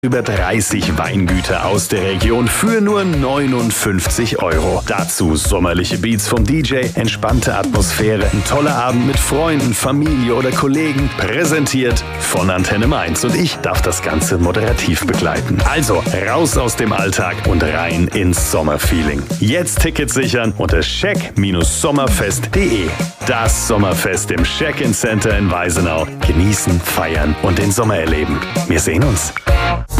Über 30 Weingüter aus der Region für nur 59 €. Dazu sommerliche Beats vom DJ, entspannte Atmosphäre, ein toller Abend mit Freunden, Familie oder Kollegen. Präsentiert von Antenne Mainz. Und ich darf das Ganze moderativ begleiten. Also raus aus dem Alltag und rein ins Sommerfeeling. Jetzt Tickets sichern unter check-sommerfest.de. Das Sommerfest im Check-in Center in Weisenau. Genießen, feiern und den Sommer erleben. Wir sehen uns.